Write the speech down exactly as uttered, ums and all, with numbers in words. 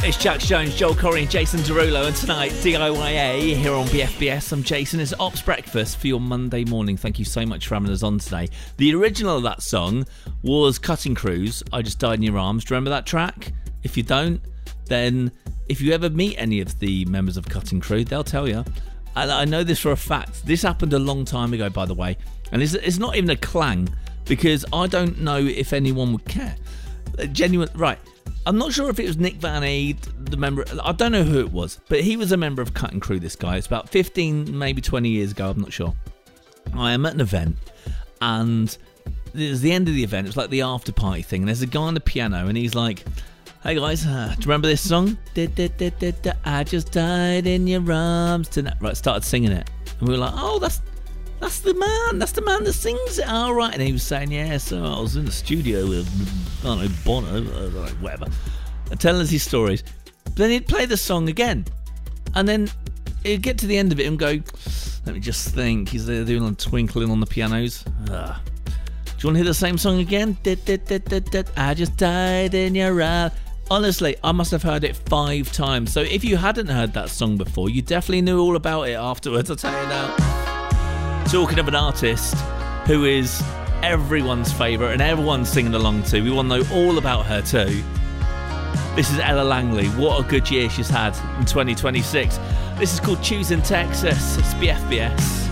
It's Jax Jones, Joel Corey and Jason Derulo, and tonight D I Y A here on B F B S. I'm Jason. It's Ops Breakfast for your Monday morning. Thank you so much for having us on today. The original of that song was Cutting Crews, I Just Died in Your Arms. Do you remember that track? If you don't, then if you ever meet any of the members of Cutting Crew, they'll tell you. And I know this for a fact. This happened a long time ago, by the way. And it's, it's not even a clang, because I don't know if anyone would care. Genuine, right. I'm not sure if it was Nick Van Eyde, the member. I don't know who it was, but he was a member of Cutting Crew, this guy. It's about fifteen, maybe twenty years ago, I'm not sure. I am at an event, and it was the end of the event. It was like the after party thing. And there's a guy on the piano, and he's like, hey guys, uh, do you remember this song? Da, da, da, da, da, I just died in your arms tonight. Right, started singing it. And we were like, oh, that's that's the man. That's the man that sings it. All right. And he was saying, yeah, so I was in the studio with, I don't know, Bono, like whatever, and telling us his stories. But then he'd play the song again. And then he'd get to the end of it and go, let me just think. He's there doing a twinkling on the pianos. Ugh. Do you want to hear the same song again? Da, da, da, da, da, I just died in your arms. Honestly, I must have heard it five times. So if you hadn't heard that song before, you definitely knew all about it afterwards, I'll tell you now. Talking of an artist who is everyone's favourite and everyone's singing along to, we want to know all about her too. This is Ella Langley. What a good year she's had in twenty twenty-six. This is called Choosing Texas. It's B F B S.